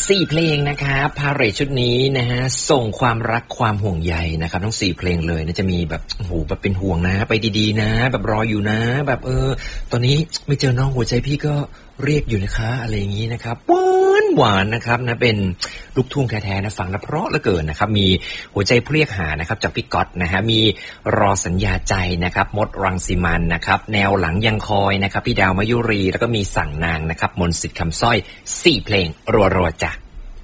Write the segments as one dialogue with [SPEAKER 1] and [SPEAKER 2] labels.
[SPEAKER 1] 4เพลงนะครับพาเหรดชุดนี้นะฮะส่งความรักความห่วงใยนะครับทั้ง4เพลงเลยนะจะมีแบบโอ้โหแบบเป็นห่วงนะไปดีๆนะแบบรออยู่นะแบบตอนนี้ไม่เจอน้องหัวใจพี่ก็เรียกอยู่นะคะอะไรอย่างนี้นะครับหวานนะครับนะเป็นลูกทุ่งแท้ๆนะฟังนะเพราะเหลือเกินนะครับมีหัวใจเรียกหานะครับจากพี่ก๊อตนะฮะมีรอสัญญาใจนะครับมดรังสิมันนะครับแนวหลังยังคอยนะครับพี่ดาวมายุรีแล้วก็มีสั่งนางนะครับมนต์สิทธิ์คำสร้อย4เพลงรัวๆจ้ะ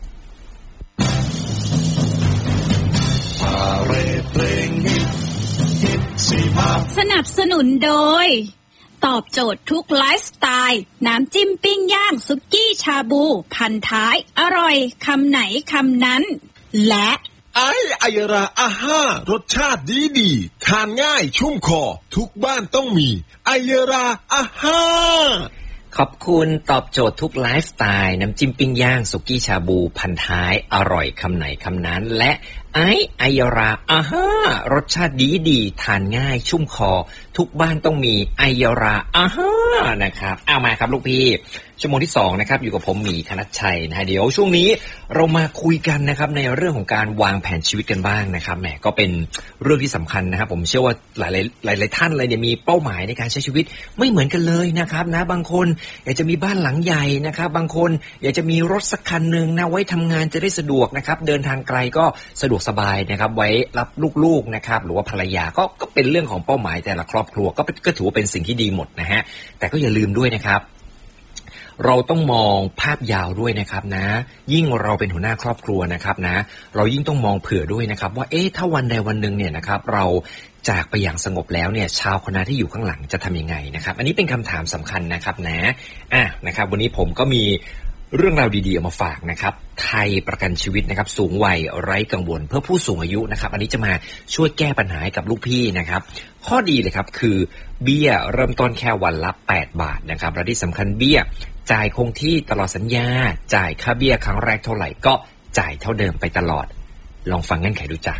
[SPEAKER 2] สนับสนุนโดยตอบโจทย์ทุกไลฟ์สไตล์น้ำจิ้มปิ้งย่างสุกี้ชาบูพันท้ายอร่อยคำไหนคำนั้นและ
[SPEAKER 3] ไอราอาห้ารสชาติดีทานง่ายชุ่มคอทุกบ้านต้องมีไอราอาห้า
[SPEAKER 1] ขอบคุณตอบโจทย์ทุกไลฟ์สไตล์น้ำจิ้มปิ้งย่างสุกี้ชาบูพันท้ายอร่อยคำไหนคำนั้นและไอราอาห้ารสชาติดีทานง่ายชุ่มคอทุกบ้านต้องมีไอราอาห้านะครับเอามาครับลูกพี่ชั่วโมงที่2นะครับอยู่กับผมหมีคณัชชัยนะฮะเดี๋ยวช่วงนี้เรามาคุยกันนะครับในเรื่องของการวางแผนชีวิตกันบ้างนะครับแหมก็เป็นเรื่องที่สำคัญนะครับผมเชื่อว่าหลายท่านเลยเนี่ยมีเป้าหมายในการใช้ชีวิตไม่เหมือนกันเลยนะครับนะบางคนอยากจะมีบ้านหลังใหญ่นะครับบางคนอยากจะมีรถสักคันนึงนะไว้ทำงานจะได้สะดวกนะครับเดินทางไกลก็สะดวกสบายนะครับไว้รับลูกๆนะครับหรือว่าภรรยาก็เป็นเรื่องของเป้าหมายแต่ละครอบครัวก็ถือว่าเป็นสิ่งที่ดีหมดนะฮะแต่ก็อย่าลืมด้วยนะครับเราต้องมองภาพยาวด้วยนะครับนะยิ่งเราเป็นหัวหน้าครอบครัวนะครับนะเรายิ่งต้องมองเผื่อด้วยนะครับว่าถ้าวันใดวันหนึ่งเนี่ยนะครับเราจากไปอย่างสงบแล้วเนี่ยชาวคณะที่อยู่ข้างหลังจะทำยังไงนะครับอันนี้เป็นคำถามสำคัญนะครับนะครับวันนี้ผมก็มีเรื่องราวดีๆเอามาฝากนะครับไทยประกันชีวิตนะครับสูงวัยไร้กังวลเพื่อผู้สูงอายุนะครับอันนี้จะมาช่วยแก้ปัญหากับลูกพี่นะครับข้อดีเลยครับคือเบี้ยเริ่มต้นแค่วันละ8 บาทนะครับและที่สำคัญเบี้ยจ่ายคงที่ตลอดสัญญาจ่ายค่าเบี้ยครั้งแรกเท่าไหร่ก็จ่ายเท่าเดิมไปตลอดลองฟังเงื่อนไขดูจ้ะ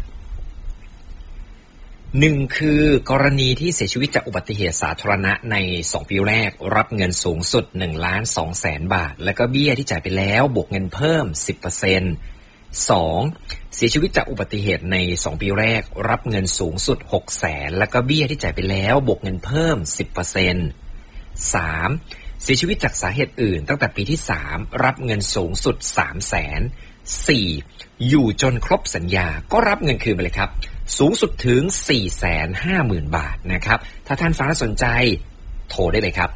[SPEAKER 1] 1คือกรณีที่เสียชีวิตจากอุบัติเหตุสาธารณะใน2ปีแรกรับเงินสูงสุด 1,200,000 บาทแล้วก็เบี้ยที่จ่ายไปแล้วบวกเงินเพิ่ม 10% 2เสียชีวิตจากอุบัติเหตุใน2ปีแรกรับเงินสูงสุด 600,000แล้วก็เบี้ยที่จ่ายไปแล้วบวกเงินเพิ่ม 10% 3เสียชีวิตจากสาเหตุอื่นตั้งแต่ปีที่3รับเงินสูงสุด 300,000 4อยู่จนครบสัญญาก็รับเงินคืนไปเลยครับสูงสุดถึง 450,000 บาทนะครับถ้าท่านฟังแล้วสนใจโทรได้เลยครับ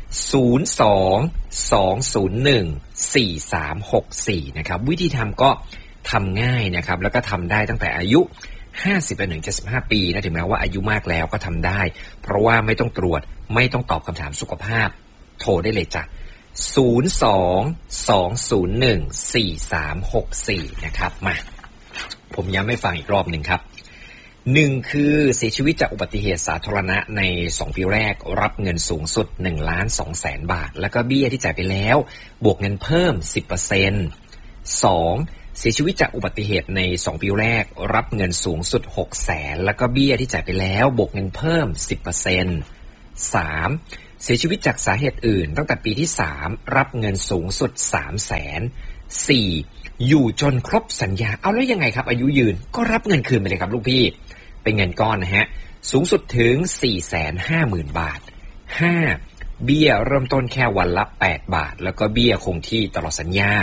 [SPEAKER 1] 02-201-4364นะครับวิธีทำก็ทำง่ายนะครับแล้วก็ทำได้ตั้งแต่อายุ50ถึง75ปีนะถึงแม้ว่าอายุมากแล้วก็ทำได้เพราะว่าไม่ต้องตรวจไม่ต้องตอบคำถามสุขภาพโทรได้เลยจ้ะ02-201-4364นะครับมาผมย้ำให้ฟังอีกรอบหนึ่งครับ1คือเสียชีวิตจากอุบัติเหตุสาธารณะใน2ปีแรกรับเงินสูงสุด 1,200,000 บาทแล้วก็เบี้ยที่จ่ายไปแล้วบวกเงินเพิ่ม 10% 2เสียชีวิตจากอุบัติเหตุใน2ปีแรกรับเงินสูงสุด 600,000แล้วก็เบี้ยที่จ่ายไปแล้วบวกเงินเพิ่ม 10% 3เสียชีวิตจากสาเหตุอื่นตั้งแต่ปีที่3รับเงินสูงสุด 300,000 4อยู่จนครบสัญญาเอาแล้วยังไงครับอายุยืนก็รับเงินคืนไปเลยครับลูกพี่เป็นเงินก้อนนะฮะสูงสุดถึง 450,000 บาท 5เบี้ยเริ่มต้นแค่วันละ8 บาทแล้วก็เบี้ยคงที่ตลอดสัญญา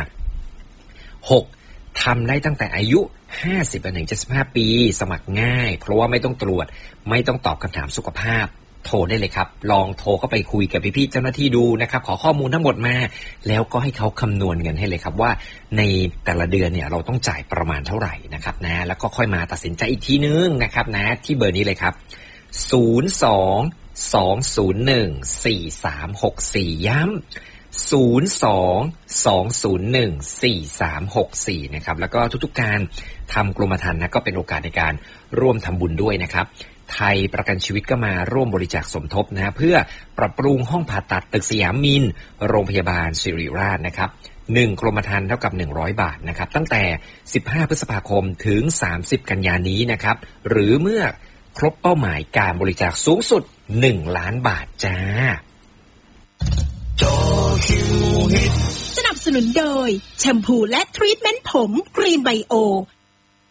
[SPEAKER 1] 6ทำได้ตั้งแต่อายุ50ถึง75ปีสมัครง่ายเพราะว่าไม่ต้องตรวจไม่ต้องตอบคำถามสุขภาพโทรได้เลยครับลองโทรเข้าไปคุยกับพี่ๆเจ้าหน้าที่ดูนะครับขอข้อมูลทั้งหมดมาแล้วก็ให้เขาคำนวณเงินให้เลยครับว่าในแต่ละเดือนเนี่ยเราต้องจ่ายประมาณเท่าไหร่นะครับนะแล้วก็ค่อยมาตัดสินใจอีกทีนึงนะครับนะที่เบอร์นี้เลยครับ02-201-4364ย้ำ02-201-4364นะครับแล้วก็ทุกๆการทำกรมธรรม์นะก็เป็นโอกาสในการร่วมทำบุญด้วยนะครับไทยประกันชีวิตก็มาร่วมบริจาคสมทบนะเพื่อปรับปรุงห้องผ่าตัดตึกสยามมินโรงพยาบาลศิริราชนะครับ1กรมธรรม์เท่ากับ100 บาทนะครับตั้งแต่15พฤษภาคมถึง30กันยายนนี้นะครับหรือเมื่อครบเป้าหมายการบริจาคสูงสุด1,000,000 บาทจ้า
[SPEAKER 2] สนับส
[SPEAKER 4] นุนโดยแชมพูและทรีทเมนต์ผมกรีนไบโอ